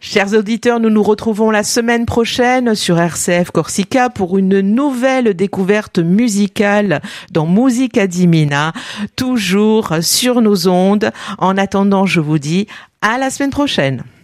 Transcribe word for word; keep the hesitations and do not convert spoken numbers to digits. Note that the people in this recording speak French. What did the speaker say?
Chers auditeurs, nous nous retrouvons la semaine prochaine sur R C F Corsica pour une nouvelle découverte musicale dans Musica di Mina, toujours sur nos ondes. En attendant, je vous dis à la semaine prochaine.